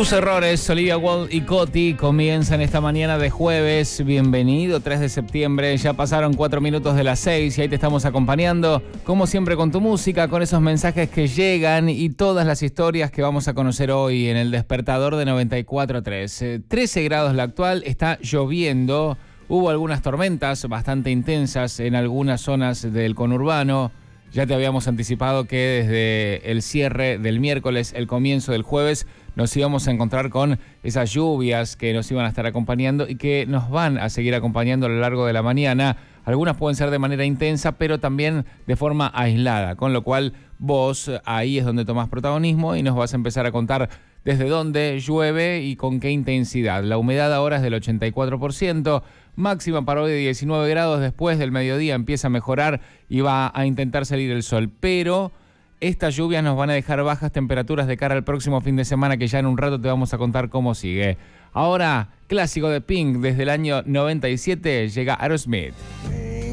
Tus errores, Olivia Wilde y Coti comienzan esta mañana de jueves. Bienvenido, 3 de septiembre. Ya pasaron 4 minutos de las 6 y ahí te estamos acompañando, como siempre, con tu música, con esos mensajes que llegan y todas las historias que vamos a conocer hoy en el despertador de 94.3. 13 grados la actual, está lloviendo. Hubo algunas tormentas bastante intensas en algunas zonas del conurbano. Ya te habíamos anticipado que desde el cierre del miércoles, el comienzo del jueves, nos íbamos a encontrar con esas lluvias que nos iban a estar acompañando y que nos van a seguir acompañando a lo largo de la mañana. Algunas pueden ser de manera intensa, pero también de forma aislada, con lo cual vos ahí es donde tomás protagonismo y nos vas a empezar a contar desde dónde llueve y con qué intensidad. La humedad ahora es del 84%, máxima para hoy de 19 grados, después del mediodía empieza a mejorar y va a intentar salir el sol, pero estas lluvias nos van a dejar bajas temperaturas de cara al próximo fin de semana, que ya en un rato te vamos a contar cómo sigue. Ahora, clásico de Pink desde el año 97, llega Aerosmith.